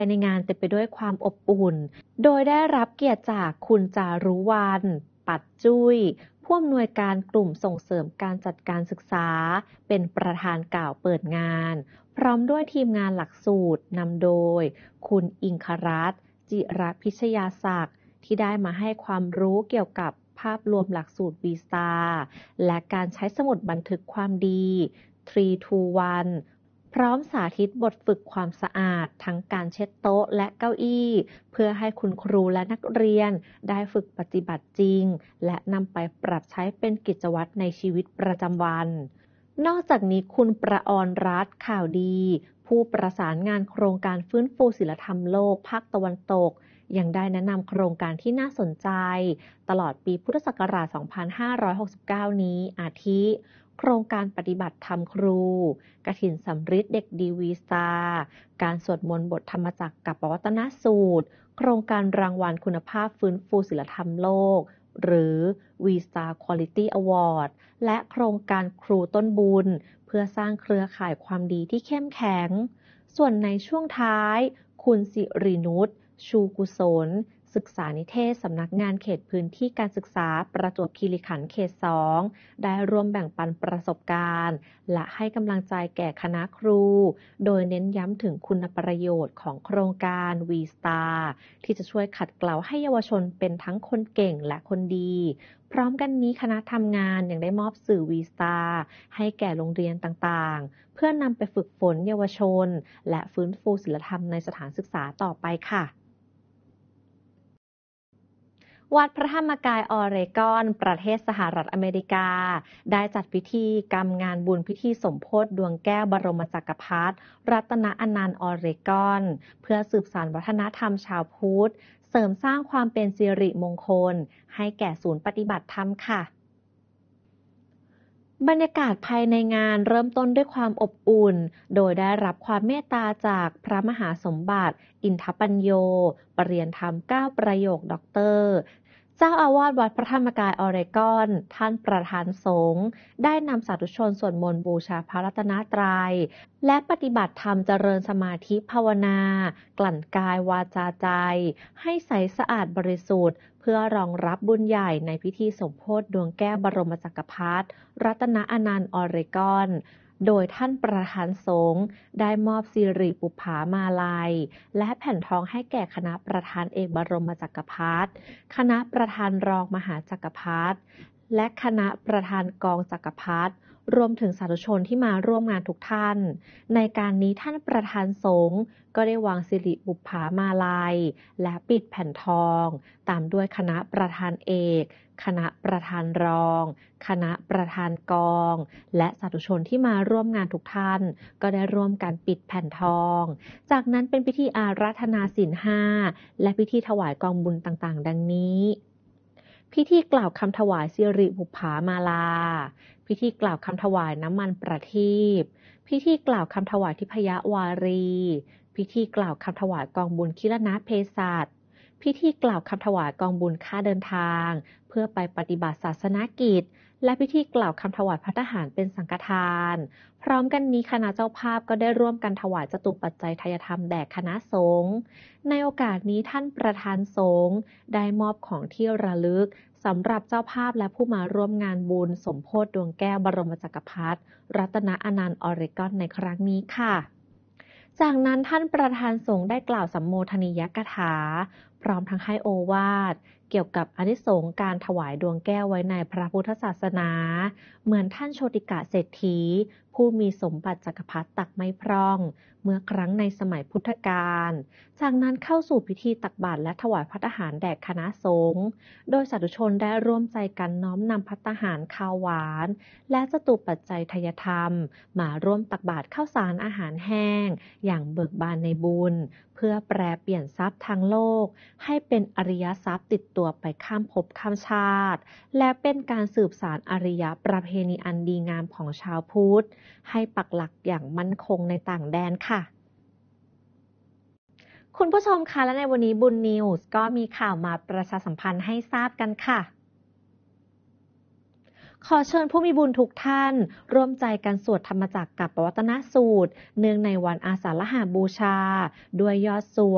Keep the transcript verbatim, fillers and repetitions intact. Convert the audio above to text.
ในงานเต็มไปด้วยความอบอุ่นโดยได้รับเกียรติจากคุณจารุวรรณ ปัดจุ้ยผู้อำนวยการกลุ่มส่งเสริมการจัดการศึกษาเป็นประธานกล่าวเปิดงานพร้อมด้วยทีมงานหลักสูตรนำโดยคุณอิงครัตน์ จิรพิชยาศักดิ์ที่ได้มาให้ความรู้เกี่ยวกับภาพรวมหลักสูตร วี สตาร์ และการใช้สมุดบันทึกความดีสาม สอง หนึ่งพร้อมสาธิตบทฝึกความสะอาดทั้งการเช็ดโต๊ะและเก้าอี้เพื่อให้คุณครูและนักเรียนได้ฝึกปฏิบัติจริงและนำไปปรับใช้เป็นกิจวัตรในชีวิตประจำวันนอกจากนี้คุณประอรรัตน์ข่าวดีผู้ประสานงานโครงการฟื้นฟูศีลธรรมโลกภาคตะวันตกยังได้แนะนำโครงการที่น่าสนใจตลอดปีพุทธศักราช สองพันห้าร้อยหกสิบเก้า นี้อาทิโครงการปฏิบัติธรรมครูกฐินสำริดเด็กดีวีสตาร์การสวดมนต์บทธรรมจักรกับปวัตนสูตรโครงการรางวัลคุณภาพฟื้นฟูศีลธรรมโลกหรือ วี สตาร์ Quality Award และโครงการครูต้นบุญเพื่อสร้างเครือข่ายความดีที่เข้มแข็งส่วนในช่วงท้ายคุณสิรินุชชูกุศลศึกษานิเทศสำนักงานเขตพื้นที่การศึกษาประจวบคีรีขันธ์เขตสองได้ร่วมแบ่งปันประสบการณ์และให้กำลังใจแก่คณะครูโดยเน้นย้ำถึงคุณประโยชน์ของโครงการ วี สตาร์ ที่จะช่วยขัดเกลาให้เยาวชนเป็นทั้งคนเก่งและคนดีพร้อมกันนี้คณะทำงานยังได้มอบสื่อ วี สตาร์ ให้แก่โรงเรียนต่างๆเพื่อนำไปฝึกฝนเยาวชนและฟื้นฟูศีลธรรมในสถานศึกษาต่อไปค่ะวัดพระธรรมกายออเรกอนประเทศสหรัฐอเมริกาได้จัดพิธีกรรมงานบุญพิธีสมโภชดวงแก้วบรมจักรพรรดิรัตนอนันต์ออเรกอนเพื่อสืบสานวัฒนธรรมชาวพุทธเสริมสร้างความเป็นสิริมงคลให้แก่ศูนย์ปฏิบัติธรรมค่ะบรรยากาศภายในงานเริ่มต้นด้วยความอบอุ่นโดยได้รับความเมตตาจากพระมหาสมบัติอินทปัญโยปรริยนธรรมเก้าประโยคด็อกเตอร์เจ้าอาวาสวัดพระธรรมกายออเรกอนท่านประธานสงฆ์ได้นำสาธุชนสวดมนต์บูชาพระรัตนตรัยและปฏิบัติธรรมเจริญสมาธิภาวนากลั่นกายวาจาใจให้ใสสะอาดบริสุทธิ์เพื่อรองรับบุญใหญ่ในพิธีสมโภชดวงแก้วบรมจักรพรรดิรัตนอนันต์ออเรกอนโดยท่านประธานสงฆ์ได้มอบสิริปุปผามาลัยและแผ่นทองให้แก่คณะประธานเอกบรมจักรพรรดิคณะประธานรองมหาจักรพรรดิและคณะประธานกองจักรพรรดิรวมถึงสาธุชนที่มาร่วมงานทุกท่านในการนี้ท่านประธานสงฆ์ก็ได้วางสิริปุปผามาลัยและปิดแผ่นทองตามด้วยคณะประธานเอกคณะประธานรองคณะประธานกองและสาธุชนที่มาร่วมงานทุกท่านก็ได้ร่วมกันปิดแผ่นทองจากนั้นเป็นพิธีอาราธนาศีลห้าและพิธีถวายกองบุญต่างๆดังนี้พิธีกล่าวคำถวายสิริบุปผามาลาพิธีกล่าวคำถวายน้ำมันประทีปพิธีกล่าวคำถวายทิพยวารีพิธีกล่าวคำถวายกองบุญคิรณเภสัชพิธีกล่าวคำถวายกองบุญค่าเดินทางเพื่อไปปฏิบัติศาสนกิจและพิธีกล่าวคำถวายภัตตาหารเป็นสังฆทานพร้อมกันนี้คณะเจ้าภาพก็ได้ร่วมกันถวายจตุปัจจัยทายธรรมแด่คณะสงฆ์ในโอกาสนี้ท่านประธานสงฆ์ได้มอบของที่ระลึกสำหรับเจ้าภาพและผู้มาร่วมงานบุญสมโภชดวงแก้วบรมจักรพรรดิรัตนอนันต์ออเรกอนในครั้งนี้ค่ะจากนั้นท่านประธานสงฆ์ได้กล่าวสัมโมทนียกถาพร้อมทั้งให้โอวาทเกี่ยวกับอานิสงส์การถวายดวงแก้วไว้ในพระพุทธศาสนาเหมือนท่านโชติกะเศรษฐีผู้มีสมบัติจักรพรรดิตักไม่พร่องเมื่อครั้งในสมัยพุทธกาลจากนั้นเข้าสู่พิธีตักบาตรและถวายภัตตาหารแด่คณะสงฆ์โดยสาธุชนได้ร่วมใจกันน้อมนำภัตตาหารข้าวหวานและจตุปัจจัยทายธรรมมาร่วมตักบาตรข้าวสารอาหารแห้งอย่างเบิกบานในบุญเพื่อแปรเปลี่ยนทรัพย์ทางโลกให้เป็นอริยทรัพย์ติดตัวไปข้ามภพข้ามชาติและเป็นการสืบสานอริยประเพณีอันดีงามของชาวพุทธให้ปักหลักอย่างมั่นคงในต่างแดนค่ะคุณผู้ชมคะและในวันนี้บุญนิวส์ก็มีข่าวมาประชาสัมพันธ์ให้ทราบกันค่ะขอเชิญผู้มีบุญทุกท่านร่วมใจกันสวดธรรมจักรกับปวัตตนสูตรเนื่องในวันอาสาฬหบูชาด้วยยอดสวด